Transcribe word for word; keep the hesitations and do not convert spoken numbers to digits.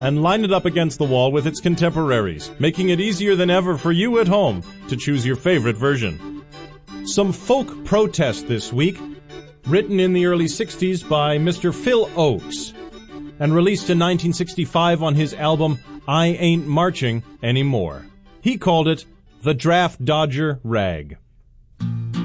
and line it up against the wall with its contemporaries, making it easier than ever for you at home to choose your favorite version. Some folk protest this week, written in the early sixties by Mister Phil Ochs, and released in nineteen sixty-five on his album I Ain't Marching Anymore. He called it The Draft Dodger Rag.